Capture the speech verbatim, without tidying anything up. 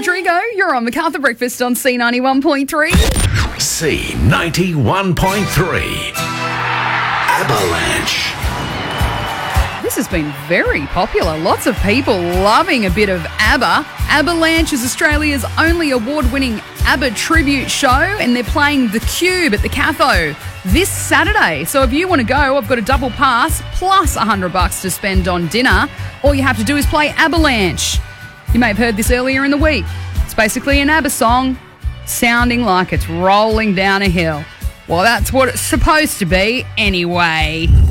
Rodrigo, you're on MacArthur Breakfast on C ninety-one point three. C ninety-one point three. Avalanche. This has been very popular. Lots of people loving a bit of ABBA. Avalanche is Australia's only award-winning ABBA tribute show, and they're playing The Cube at the Catho this Saturday. So if you want to go, I've got a double pass plus one hundred bucks to spend on dinner. All you have to do is play Avalanche. You may have heard this earlier in the week. It's basically an ABBA song sounding like it's rolling down a hill. Well, that's what it's supposed to be anyway.